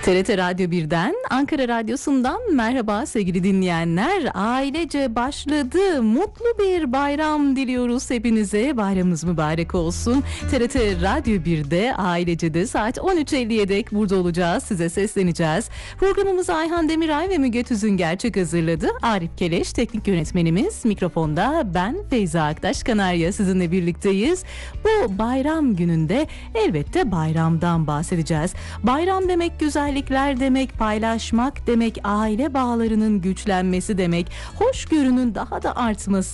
TRT Radyo 1'den, Ankara Radyosu'ndan merhaba sevgili dinleyenler. Ailece başladı. Mutlu bir bayram diliyoruz hepinize. Bayramınız mübarek olsun. TRT Radyo 1'de, Ailece'de saat 13.50'ye dek burada olacağız. Size sesleneceğiz. Programımızı Ayhan Demiray ve Müge Tüzüngerçek hazırladı. Arif Keleş teknik yönetmenimiz. Mikrofonda ben Feyza Aktaş Kanarya sizinle birlikteyiz. Bu bayram gününde elbette bayramdan bahsedeceğiz. Bayram demek güzellikler demek, paylaşmak demek, aile bağlarının güçlenmesi demek, hoşgörünün daha da artması